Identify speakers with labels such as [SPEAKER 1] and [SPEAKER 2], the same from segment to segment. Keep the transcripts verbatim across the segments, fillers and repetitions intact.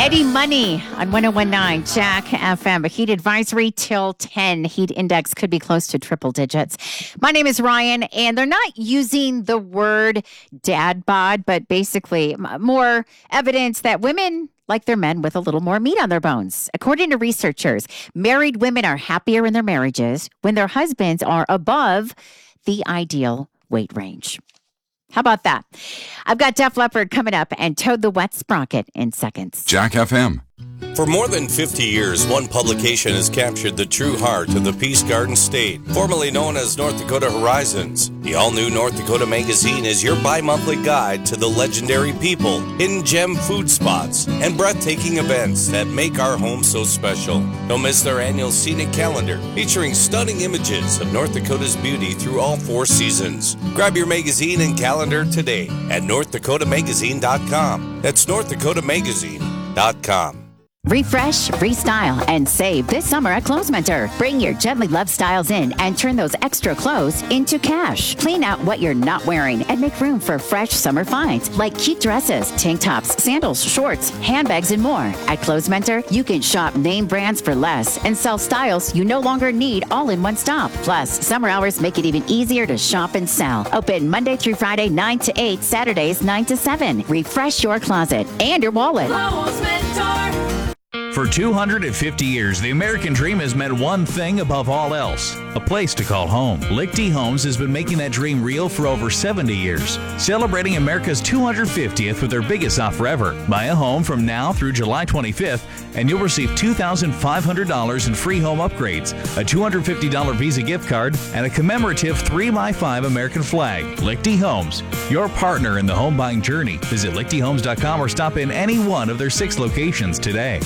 [SPEAKER 1] Eddie Money on one oh one point nine Jack F M. A heat advisory till ten. Heat index could be close to triple digits. My name is Ryan, and they're not using the word dad bod, but basically more evidence that women like their men with a little more meat on their bones. According to researchers, married women are happier in their marriages when their husbands are above the ideal weight range. How about that? I've got Def Leppard coming up and Toad the Wet Sprocket in seconds.
[SPEAKER 2] Jack F M.
[SPEAKER 3] For more than fifty years, one publication has captured the true heart of the Peace Garden State, formerly known as North Dakota Horizons. The all-new North Dakota Magazine is your bi-monthly guide to the legendary people, hidden gem food spots, and breathtaking events that make our home so special. Don't miss their annual scenic calendar, featuring stunning images of North Dakota's beauty through all four seasons. Grab your magazine and calendar today at north dakota magazine dot com. That's north dakota magazine dot com.
[SPEAKER 1] Refresh, restyle, and save this summer at Clothes Mentor. Bring your gently loved styles in and turn those extra clothes into cash. Clean out what you're not wearing and make room for fresh summer finds like cute dresses, tank tops, sandals, shorts, handbags, and more. At Clothes Mentor, you can shop name brands for less and sell styles you no longer need all in one stop. Plus, summer hours make it even easier to shop and sell. Open Monday through Friday, nine to eight, Saturdays, nine to seven. Refresh your closet and your wallet.
[SPEAKER 4] Clothes Mentor.
[SPEAKER 5] For two hundred fifty years, the American dream has meant one thing above all else, a place to call home. Lichty Homes has been making that dream real for over seventy years, celebrating America's two hundred fiftieth with their biggest offer ever. Buy a home from now through July twenty-fifth, and you'll receive two thousand five hundred dollars in free home upgrades, a two hundred fifty dollars Visa gift card, and a commemorative three by five American flag. Lichty Homes, your partner in the home buying journey. Visit lichty homes dot com or stop in any one of their six locations today.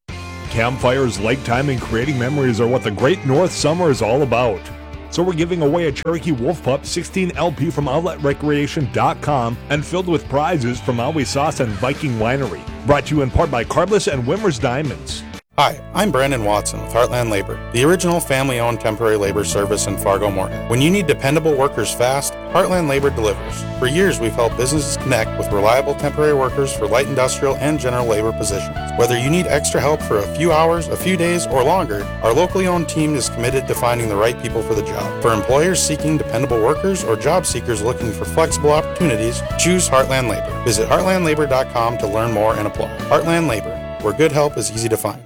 [SPEAKER 6] Campfires, lake time, and creating memories are what the Great North Summer is all about. So we're giving away a Cherokee Wolf Pup sixteen L P from outlet recreation dot com and filled with prizes from Maui Sauce and Viking Winery. Brought to you in part by Carbless and Wimmer's Diamonds.
[SPEAKER 7] Hi, I'm Brandon Watson with Heartland Labor, the original family-owned temporary labor service in Fargo-Moorhead. When you need dependable workers fast, Heartland Labor delivers. For years, we've helped businesses connect with reliable temporary workers for light industrial and general labor positions. Whether you need extra help for a few hours, a few days, or longer, our locally owned team is committed to finding the right people for the job. For employers seeking dependable workers or job seekers looking for flexible opportunities, choose Heartland Labor. Visit heartland labor dot com to learn more and apply. Heartland Labor, where good help is easy to find.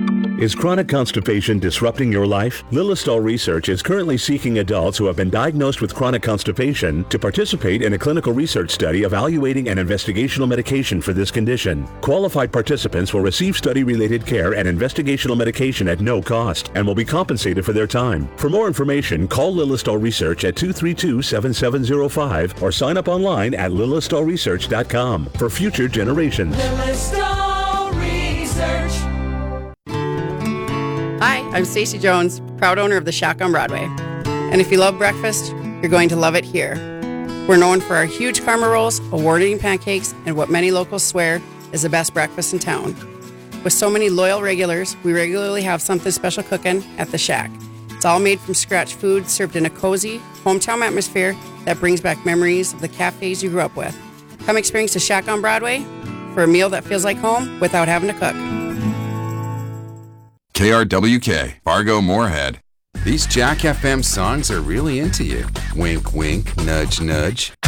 [SPEAKER 8] Is chronic constipation disrupting your life? Lilistol Research is currently seeking adults who have been diagnosed with chronic constipation to participate in a clinical research study evaluating an investigational medication for this condition. Qualified participants will receive study-related care and investigational medication at no cost and will be compensated for their time. For more information, call Lilistol Research at two three two, seven seven zero five or sign up online at lilistol research dot com for future generations.
[SPEAKER 4] Lilistol Research.
[SPEAKER 9] Hi, I'm Stacey Jones, proud owner of the Shack on Broadway. And if you love breakfast, you're going to love it here. We're known for our huge karma rolls, award-winning pancakes, and what many locals swear is the best breakfast in town. With so many loyal regulars, we regularly have something special cooking at the Shack. It's all made from scratch food served in a cozy, hometown atmosphere that brings back memories of the cafes you grew up with. Come experience the Shack on Broadway for a meal that feels like home without having to cook.
[SPEAKER 2] K R W K, Fargo Moorhead. These Jack F M songs are really into you. Wink, wink, nudge, nudge.